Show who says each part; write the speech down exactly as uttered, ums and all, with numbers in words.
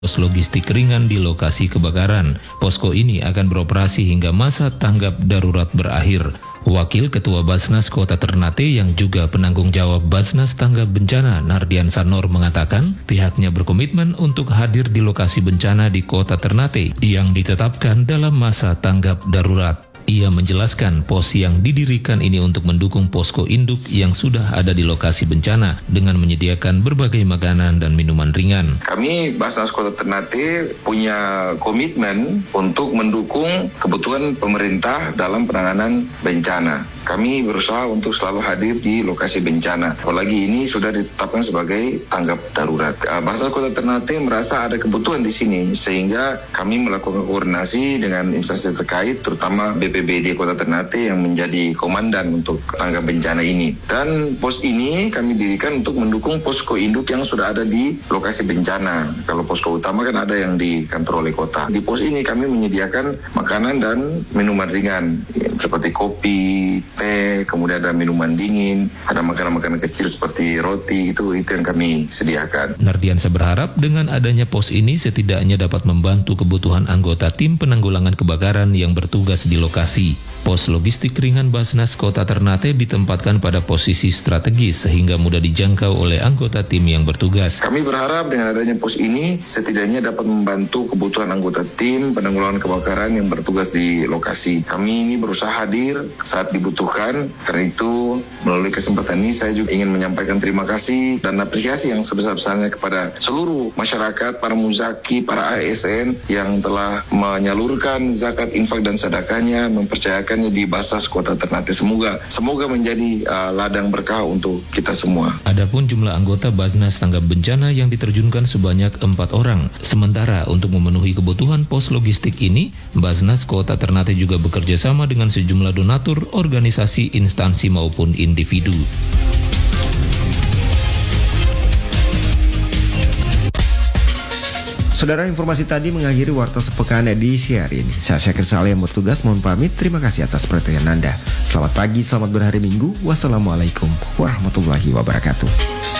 Speaker 1: pos logistik ringan di lokasi kebakaran. Posko ini akan beroperasi hingga masa tanggap darurat berakhir. Wakil Ketua Basnas Kota Ternate yang juga penanggung jawab Basnas Tanggap Bencana, Nardian Sanor, mengatakan pihaknya berkomitmen untuk hadir di lokasi bencana di Kota Ternate yang ditetapkan dalam masa tanggap darurat. Ia menjelaskan pos yang didirikan ini untuk mendukung posko induk yang sudah ada di lokasi bencana dengan menyediakan berbagai makanan dan minuman ringan.
Speaker 2: Kami Basnas Kota Ternate punya komitmen untuk mendukung kebutuhan pemerintah dalam penanganan bencana. Kami berusaha untuk selalu hadir di lokasi bencana. Apalagi ini sudah ditetapkan sebagai tanggap darurat. Basnas Kota Ternate merasa ada kebutuhan di sini sehingga kami melakukan koordinasi dengan instansi terkait, terutama B P B D Kota Ternate yang menjadi komandan untuk tanggap bencana ini. Dan pos ini kami dirikan untuk mendukung posko induk yang sudah ada di lokasi bencana. Kalau posko utama kan ada yang di kantor oleh kota. Di pos ini kami menyediakan makanan dan minuman ringan seperti kopi, teh, kemudian ada minuman dingin, ada makanan-makanan kecil seperti roti, itu itu yang kami sediakan.
Speaker 1: Nardiansa berharap dengan adanya pos ini setidaknya dapat membantu kebutuhan anggota tim penanggulangan kebakaran yang bertugas di lokasi. Pos logistik ringan Basnas Kota Ternate ditempatkan pada posisi strategis sehingga mudah dijangkau oleh anggota tim yang bertugas.
Speaker 2: Kami berharap dengan adanya pos ini setidaknya dapat membantu kebutuhan anggota tim penanggulangan kebakaran yang bertugas di lokasi. Kami ini berusaha hadir saat dibutuhkan. Karena itu melalui kesempatan ini saya juga ingin menyampaikan terima kasih dan apresiasi yang sebesar-besarnya kepada seluruh masyarakat, para muzaki, para A S N yang telah menyalurkan zakat, infak dan sedekahnya, mempercayakan di Basnas Kota Ternate. Semoga semoga menjadi uh, ladang berkah untuk kita semua.
Speaker 1: Adapun jumlah anggota Basnas Tanggap Bencana yang diterjunkan sebanyak empat orang. Sementara untuk memenuhi kebutuhan pos logistik ini, Basnas Kota Ternate juga bekerja sama dengan sejumlah donatur, organisasi, instansi maupun individu.
Speaker 3: Saudara, informasi tadi mengakhiri Warta Sepekan edisi hari ini. Saya Syakir Saleh yang bertugas mohon pamit. Terima kasih atas perhatian Anda. Selamat pagi, selamat berhari Minggu. Wassalamualaikum warahmatullahi wabarakatuh.